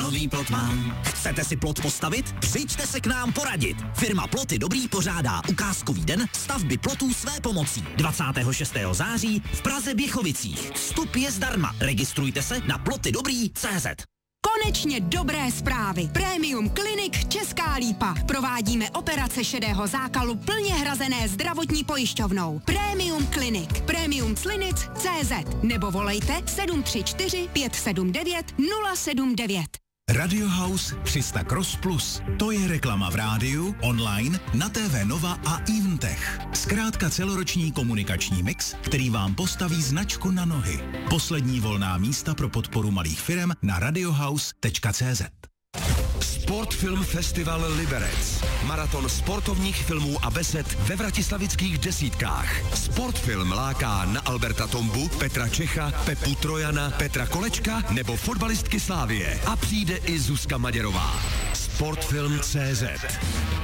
nový plot mám. Chcete si plot postavit? Přijďte se k nám poradit. Firma Ploty Dobrý pořádá ukázkový den stavby plotů své pomocí 26. září v Praze Běchovicích. Vstup je zdarma. Registrujte se na plotydobrý.cz. Konečně dobré zprávy. Premium Clinic Česká Lípa. Provádíme operace šedého zákalu plně hrazené zdravotní pojišťovnou. Premium Clinic. Premiumclinic.cz nebo volejte 734 579 079. Radio House 300 Cross Plus. To je reklama v rádiu, online, na TV Nova a Eventech. Zkrátka celoroční komunikační mix, který vám postaví značku na nohy. Poslední volná místa pro podporu malých firem na radiohouse.cz. Sportfilm Festival Liberec. Maraton sportovních filmů a besed ve vratislavických desítkách. Sportfilm láká na Alberta Tombu, Petra Čecha, Pepu Trojana, Petra Kolečka nebo fotbalistky Slávie. A přijde i Zuzka Maděrová. Sportfilm.cz.